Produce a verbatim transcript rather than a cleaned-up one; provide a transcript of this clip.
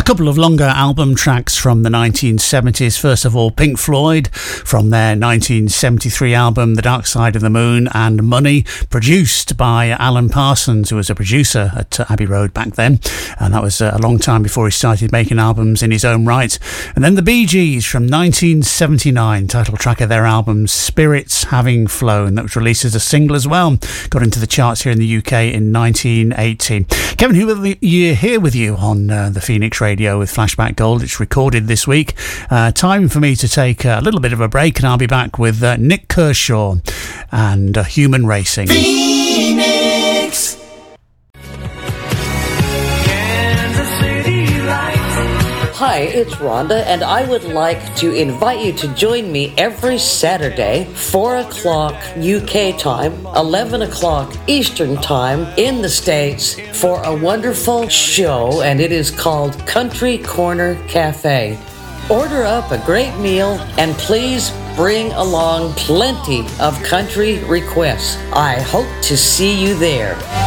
couple of longer album tracks from the nineteen seventies. First of all, Pink Floyd from their nineteen seventy-three album The Dark Side of the Moon and Money, produced by Alan Parsons, who was a producer at Abbey Road back then, and that was a long time before he started making albums in his own right. And then the Bee Gees from nineteen seventy-nine, title track of their album Spirits Having Flown, that was released as a single as well, got into the charts here in the U K in nineteen eighty. Kevin Hugh here with you on uh, the Phoenix Radio with Flashback Gold. It's recorded this week. Uh, time for me to take a little bit of a break, and I'll be back with uh, Nick Kershaw and uh, Human Racing. Phoenix. Hi, it's Rhonda, and I would like to invite you to join me every Saturday, four o'clock U K time, eleven o'clock Eastern time in the States, for a wonderful show, and it is called Country Corner Cafe. Order up a great meal, and please bring along plenty of country requests. I hope to see you there.